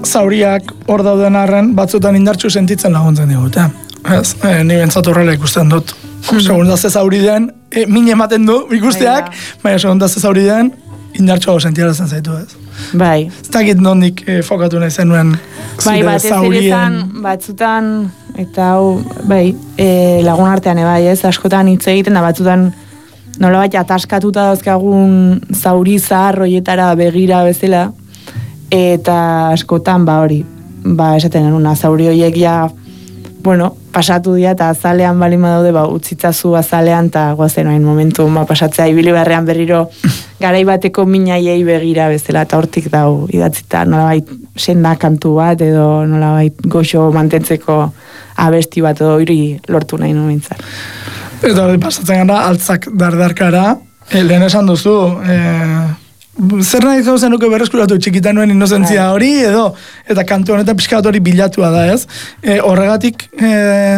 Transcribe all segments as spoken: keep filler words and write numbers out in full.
zauriak hor dauden arren, batzutan indartxu sentitzen laguntzen digute. Ez, e, ni bentsat horrela ikusten dut. Mm. Segundaz ez zauri den, e, min ematen du ikusteak, baina segundaz ez zauri den, indartxo sentiarazten zaitu ez. Bai. Ez dakit nondik e, fokatu nahi zenuen bai, zure bat zaurien. Batzutan, eta hau, bai, e, lagun artean, bai, ez, askotan hitz egiten da, batzutan nolabait ataskatuta dauzkagun zauri zahar hoietara begira bezala, eta askotan, ba hori, ba esaten genuna, zauri horiek ja, bueno, pasatu dira, eta azalean balin badaude, ba, utzitzazu azalean, eta guazen hain momentu, ba, pasatzea ibili beharrean berriro, garai bateko minaiei begira bezala, eta hortik dau idatzita, nolabait senda kantu bat, edo nolabait goxo mantentzeko abesti bat, edo hori lortu nahi nomentzat. Eta hori pasatzen gara, altzak dardarkara, e, lehen esan duzu, e, zer nahi gauzen nuke berreskuratu txikitan nuen inozentzia hori, edo, eta kantu honetan pixka bat hori bilatua da ez. E, horregatik, e,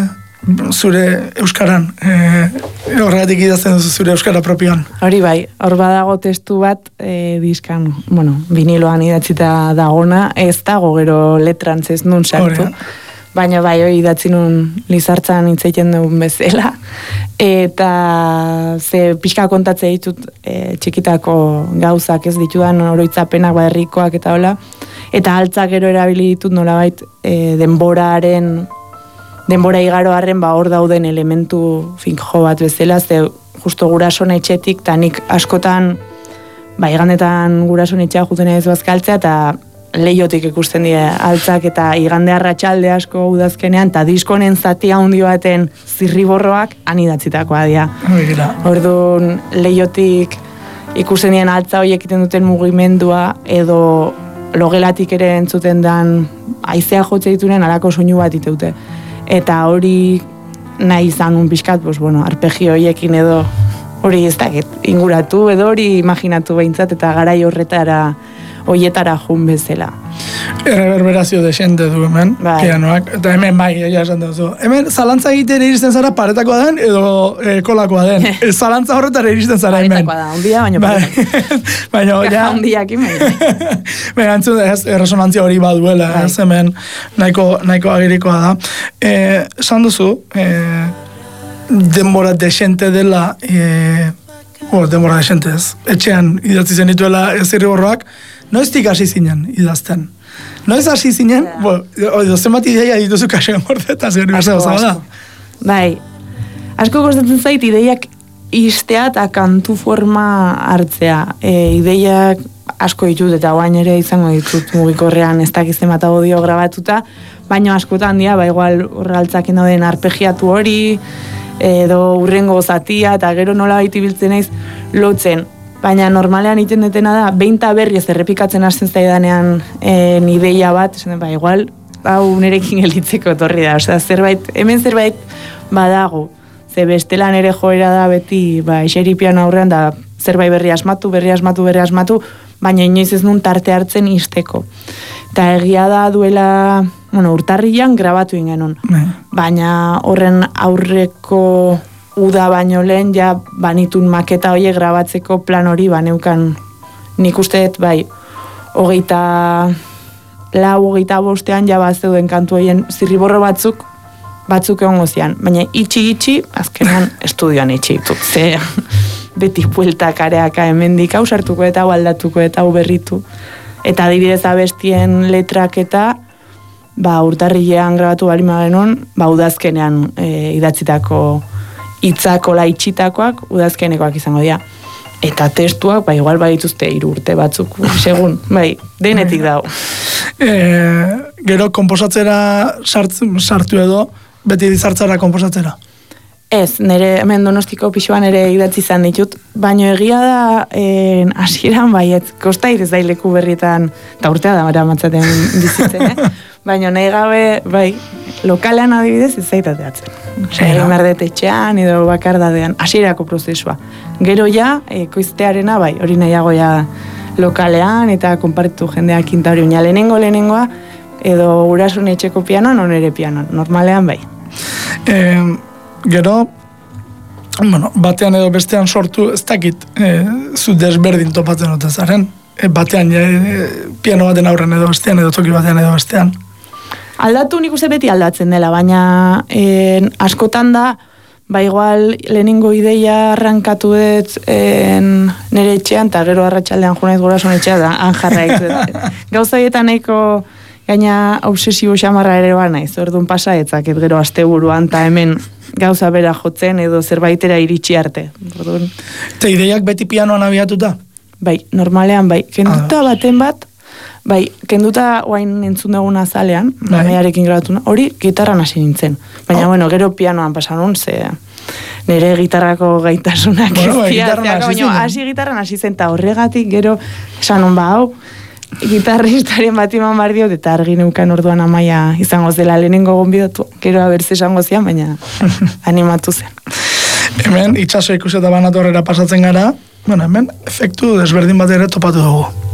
zure euskaran, e, horregatik idazten duzu zure euskara propioan. Hori bai, hor badago testu bat, e, diskan, bueno, viniloan idatzita dagona, ez dago gero letrantz ez nun sartu. Baina bai, hori idatzi nun Lizartzan hitzeiten dugun bezala. Eta ze pixka kontatze ditut e, txikitako gauzak ez ditudan oroitzapenak, ba, herrikoak eta hola. Eta altzak gero erabili ditut nolabait e, denboraren, denbora igaroaren ba hor dauden elementu finjo bat bezala, ze justo gurason etxetik, eta nik askotan, ba, igandetan gurason etxea juten ez bazkaltzea, eta leiotik ikusten dira altzak eta igande arratsalde asko udazkenean, eta diskonen zati handi baten zirriborroak anidatzitakoa dira. Orduan leiotik ikusten diren altza horiek egiten duten mugimendua, edo logelatik ere entzuten dan haizea jotze ditunen alako soinu bat iteute. Eta hori nahi izan un pixkat, pues, bueno, arpegio horiekin edo hori ez dakit inguratu, edo hori imaginatu behintzat, eta garai horretara hoietara jun bezala. Reverberazio desente du hemen, bai. Pianoak, eta hemen bai, ja esan duzu. Hemen zalantza egiten iristen zara paretakoa den, edo e, kolakoa den. Zalantza horretara iristen zara hemen. Paretakoa da, ondia, baina paretak. Baina, ja... Ondiak imen. Baina, entzun, ez, resonantzia hori baduela, ez hemen, nahiko, nahiko agirikoa da. Esan duzu, e, denbora desente dela, e, oh, denbora desente ez, etxean idatzi zen dituela zirriborroak, noiztik hasi zinen idazten? Noiz hasi zinen, yeah. Dozen bat ideia dituzu kasoen borteta, zer hori da? Bai, asko kostatzen zait ideiak istea eta kantu forma hartzea. E, ideiak asko ditut eta guain ere izango ditut mugikorrean ez dakizen bat audio grabatuta, baina askotan dira, ba, igual horraltzakin dauden arpegiatu hori, edo urrengo zatia, eta gero nola baiti biltzen naiz lotzen. Baina normalean iten detena da, beinta berriz errepikatzen hasten zaidanean en ideia bat, esan ba, igual, hau nerekin gelditzeko etorri da, osea, zerbait, hemen zerbait badago, ze bestela nere joera da beti, ba, eseripian aurrean da, zerbait berri asmatu, berri asmatu, berri asmatu, baina inoiz ez nun tarte hartzen izteko. Eta egia da duela, bueno, urtarrian grabatu ingenon, baina horren aurreko uda baino lehen, ja, banitun maketa horiek grabatzeko plan hori, baneukan nik usteet, bai, hogeita lau, hogeita bostean, ja, bazeuden kantu horien zirriborro batzuk, batzuk egon gozian, baina itxi-itxi, azkenan estudioan itxi ditut, ze beti bueltak areaka hemendik hau sartuko eta hau aldatuko eta hau berritu. Eta adibidez abestien letrak eta ba, urtarrilean grabatu balima genon, ba, udazkenean e, idatzitako hitzako laitxitakoak udazkenekoak izango dira. Eta testuak, ba, igual badituzte hiru urte batzuk, segun, bai, denetik dago. E, gero, komposatzera sartu, sartu edo, beti dizartzara komposatzera? Ez, nire hemen Donostiko pixoan ere idatzi izan ditut, baina egia da en, hasieran baiet, kostait ez da leku berrietan, eta urtea da mara matzaten bizitzen, eh? Baina nahi gabe, bai, lokalean adibidez ez zaitateatzen. Egin berdet etxean, edo bakardadean, hasierako prozesua. Gero ja, ekoiztearena, bai, hori nahiago ja lokalean, eta konpartitu jendeak inta hori, baina lehenengo lehenengoa, edo gurasun etxeko pianoan, onere pianoan, normalean bai. Eh, Gero, bueno, batean edo bestean sortu, ez dakit, e, zu desberdin topatzen ote zaren. E, batean e, piano baten aurren edo bestean, edo toki batean edo bestean. Aldatu nik uste beti aldatzen dela, baina en, askotan da, ba igual lehenengo ideia arrankatu dut en, nire etxean, eta gero arratsaldean junaiz gurasoen etxea da, han jarraik. Gauzaietan nahiko gaina obsesio xamarra ere ba naiz, orduan pasa etzaket gero asteburuan, eta hemen gauza bera jotzen edo zerbaitera iritsi arte. Orduan. Eta ideiak beti pianoan abiatuta? Bai, normalean bai. Kenduta baten bat, bai, kenduta oain entzun duguna azalean, bai. Maiarekin grabatuna, hori gitarran hasi nintzen. Baina, oh. bueno, gero pianoan pasanun, ze nire gitarrako gaitasunak bueno, ez baina hasi gitarran hasi zen, eta horregatik gero esan ba hau, gitarristaren bat iman bar diot, eta argi neukan orduan Amaia izango zela lehenengo gonbidatu, gero abertze esango zian, baina animatu zen. Hemen, itxaso ikuseta banatu horrera pasatzen gara, bueno, hemen, efektu desberdin bat ere topatu dugu.